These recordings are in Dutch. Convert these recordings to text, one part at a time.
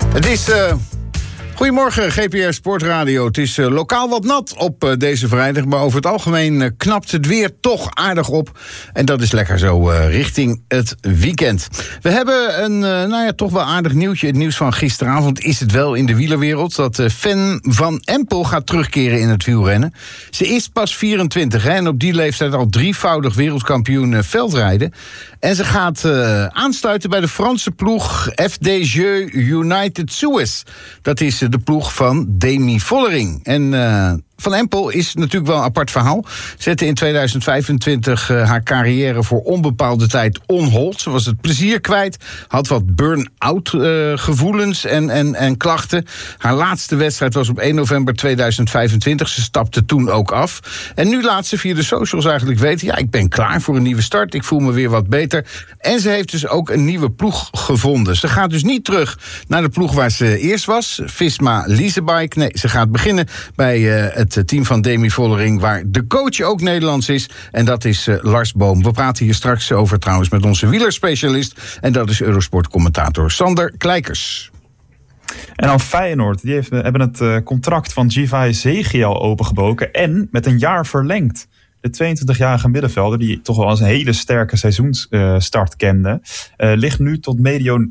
Het is... Goedemorgen, GPR Sportradio. Het is lokaal wat nat op deze vrijdag, maar over het algemeen knapt het weer toch aardig op. En dat is lekker zo richting het weekend. We hebben een toch wel aardig nieuwtje. Het nieuws van gisteravond is het wel in de wielerwereld dat Fan van Empel gaat terugkeren in het wielrennen. Ze is pas 24 en op die leeftijd al drievoudig wereldkampioen veldrijden. En ze gaat aansluiten bij de Franse ploeg FDJ United Suez. Dat is de ploeg van Demi Vollering. En Van Empel is natuurlijk wel een apart verhaal. Zette in 2025 haar carrière voor onbepaalde tijd on hold. Ze was het plezier kwijt. Had wat burn-out gevoelens en klachten. Haar laatste wedstrijd was op 1 november 2025. Ze stapte toen ook af. En nu laat ze via de socials eigenlijk weten... ja, ik ben klaar voor een nieuwe start. Ik voel me weer wat beter. En ze heeft dus ook een nieuwe ploeg gevonden. Ze gaat dus niet terug naar de ploeg waar ze eerst was. Visma Leasebike. Nee, ze gaat beginnen bij het team van Demi Vollering, waar de coach ook Nederlands is. En dat is Lars Boom. We praten hier straks over trouwens met onze wielerspecialist. En dat is Eurosport-commentator Sander Kleikers. En dan Feyenoord. Die hebben het contract van Givay Zegiel opengebroken en met een jaar verlengd. De 22-jarige middenvelder, die toch wel als een hele sterke seizoensstart kende, ligt nu tot medio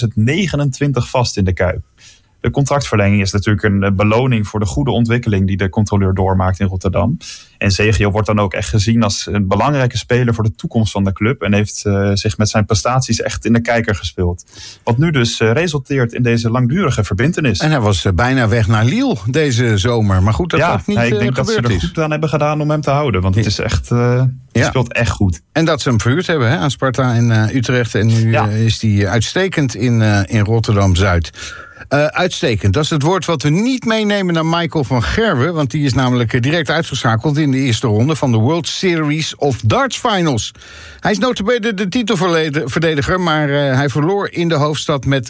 2029 vast in de Kuip. De contractverlenging is natuurlijk een beloning voor de goede ontwikkeling die de controleur doormaakt in Rotterdam. En Zegiel wordt dan ook echt gezien als een belangrijke speler voor de toekomst van de club. En heeft zich met zijn prestaties echt in de kijker gespeeld. Wat nu dus resulteert in deze langdurige verbintenis. En hij was bijna weg naar Lille deze zomer. Maar goed, dat ook niet ik denk dat ze er goed aan hebben gedaan om hem te houden. Want het is echt, hij speelt echt goed. En dat ze hem verhuurd hebben aan Sparta in Utrecht. En nu is hij uitstekend in Rotterdam-Zuid. Uitstekend, dat is het woord wat we niet meenemen naar Michael van Gerwen, want die is namelijk direct uitgeschakeld in de eerste ronde van de World Series of Darts Finals. Hij is nota bene de titelverdediger, maar hij verloor in de hoofdstad met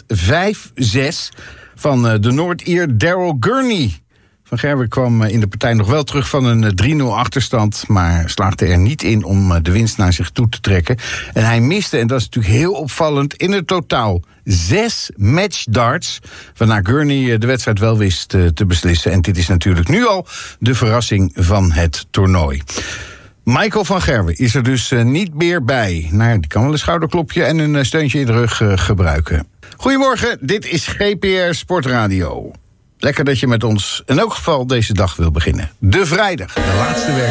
5-6 van de Noord-Ier Daryl Gurney. Van Gerwen kwam in de partij nog wel terug van een 3-0 achterstand, maar slaagde er niet in om de winst naar zich toe te trekken. En hij miste, en dat is natuurlijk heel opvallend, in het totaal 6 matchdarts, waarna Gurney de wedstrijd wel wist te beslissen. En dit is natuurlijk nu al de verrassing van het toernooi. Michael van Gerwen is er dus niet meer bij. Nou, die kan wel een schouderklopje en een steuntje in de rug gebruiken. Goedemorgen, dit is GPR Sportradio. Lekker dat je met ons in elk geval deze dag wil beginnen. De vrijdag, de laatste werk.